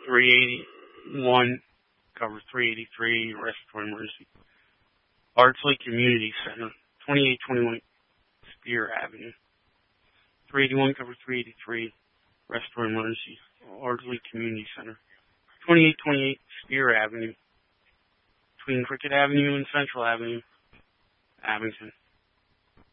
381 covers 383, respiratory emergency. Ardsley Community Center, 2821 Spear Avenue. 381 covers 383, respiratory emergency. Ardsley Community Center, 2828 Spear Avenue, between Cricket Avenue and Central Avenue, Abington.